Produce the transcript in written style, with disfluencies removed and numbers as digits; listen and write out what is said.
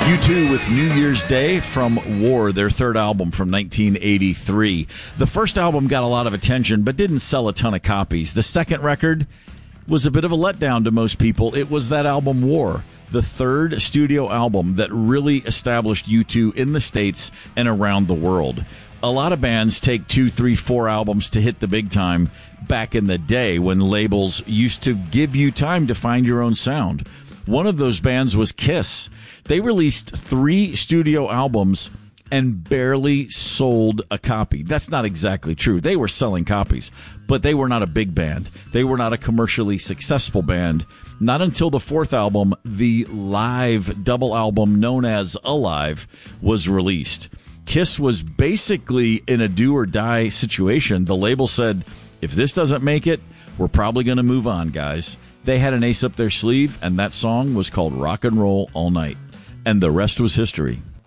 U2 with New Year's Day from War, their third album from 1983. The first album got a lot of attention, but didn't sell a ton of copies. The second record was a bit of a letdown to most people. It was that album War, the third studio album that really established U2 in the States and around the world. A lot of bands take 2, 3, 4 albums to hit the big time back in the day when labels used to give you time to find your own sound. One of those bands was Kiss. They released 3 studio albums and barely sold a copy. That's not exactly true. They were selling copies, but they were not a big band. They were not a commercially successful band. Not until the 4th album, the live double album known as Alive, was released. Kiss was basically in a do-or-die situation. The label said, if this doesn't make it, we're probably going to move on, guys. They had an ace up their sleeve, and that song was called Rock and Roll All Night. And the rest was history.